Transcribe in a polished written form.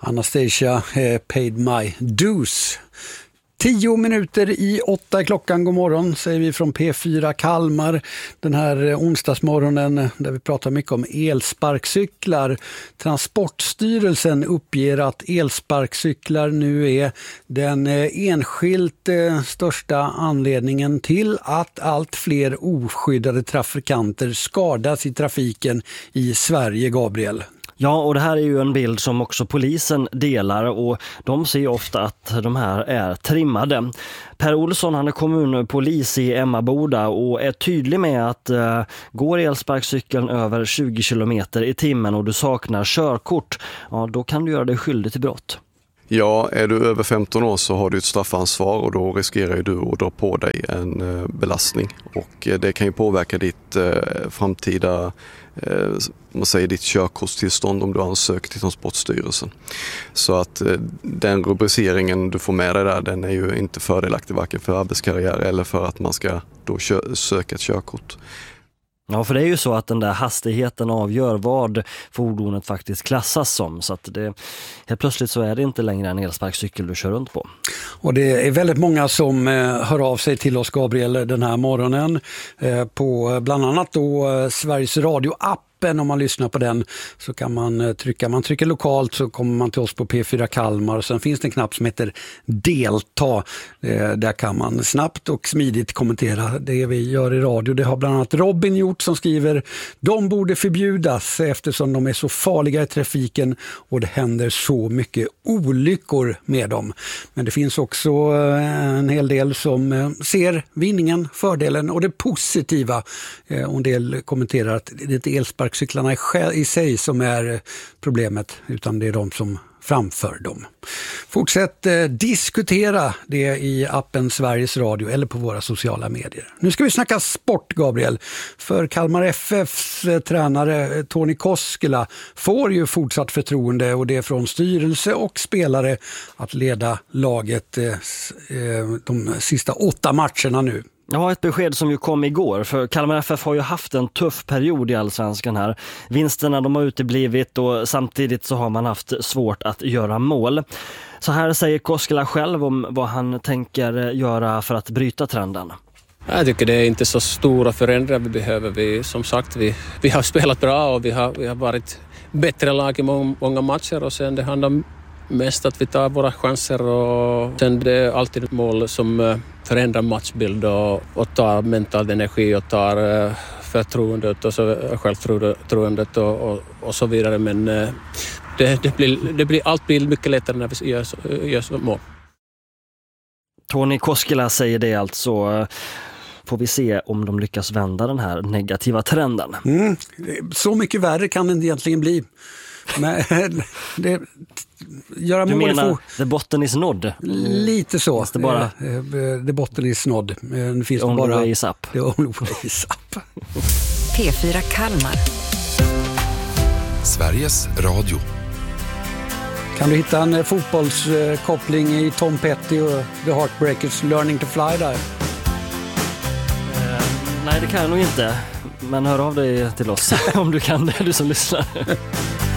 Anastasia paid my dues. 10 minuter i 8 klockan. God morgon säger vi från P4 Kalmar. Den här onsdagsmorgonen där vi pratar mycket om elsparkcyklar. Transportstyrelsen uppger att elsparkcyklar nu är den enskilt största anledningen till att allt fler oskyddade trafikanter skadas i trafiken i Sverige, Gabriel. Ja, och det här är ju en bild som också polisen delar och de ser ofta att de här är trimmade. Per Olsson, han är kommunpolis i Emmaboda och är tydlig med att går elsparkcykeln över 20 kilometer i timmen och du saknar körkort, ja, då kan du göra dig skyldig till brott. Ja, är du över 15 år så har du ett straffansvar och då riskerar du att dra på dig en belastning. Och det kan ju påverka ditt framtida ditt körkortstillstånd om du ansöker till Transportstyrelsen. Så att den rubriceringen du får med dig där, den är ju inte fördelaktig varken för arbetskarriär eller för att man ska då söka ett körkort. Ja, för det är ju så att den där hastigheten avgör vad fordonet faktiskt klassas som. Så att helt plötsligt så är det inte längre en elsparkcykel du kör runt på. Och det är väldigt många som hör av sig till oss, Gabriel, den här morgonen på bland annat då Sveriges Radio-app. Om man lyssnar på den så kan man trycker lokalt så kommer man till oss på P4 Kalmar och sen finns det en knapp som heter delta. Där kan man snabbt och smidigt kommentera det vi gör i radio. Det har bland annat Robin gjort som skriver: de borde förbjudas eftersom de är så farliga i trafiken och det händer så mycket olyckor med dem. Men det finns också en hel del som ser vinningen, fördelen och det positiva. Och en del kommenterar att det är inte elsparkcyklarna i sig som är problemet utan det är de som framför dem. Fortsätt diskutera det i appen Sveriges Radio eller på våra sociala medier. Nu ska vi snacka sport, Gabriel. För Kalmar FFs tränare Tony Koskela får ju fortsatt förtroende och det är från styrelse och spelare att leda laget de sista 8 matcherna nu. Ja, ett besked som ju kom igår, för Kalmar FF har ju haft en tuff period i Allsvenskan här. Vinsterna de har uteblivit och samtidigt så har man haft svårt att göra mål. Så här säger Koskela själv om vad han tänker göra för att bryta trenden. Jag tycker det är inte så stora förändringar vi behöver. Som sagt, vi har spelat bra och vi har varit bättre lag i många matcher och sen det handlar mest att vi tar våra chanser och sen det är alltid ett mål som förändrar matchbild och tar mental energi och tar förtroendet och så självförtroendet och så vidare. Men allt blir mycket lättare när vi gör mål. Tony Koskela säger det alltså. Får vi se om de lyckas vända den här negativa trenden. Så mycket värre kan det egentligen bli. Men göra du mål menar the botten is nådd? Lite så. Det bara the botten is nådd. Det finns only bara way is up. The only way is up. P4 Kalmar. Sveriges Radio. Kan du hitta en fotbollskoppling i Tom Petty och The Heartbreakers Learning to Fly där? Nej, det kan jag nog inte. Men hör av dig till oss om du kan det, du som lyssnar.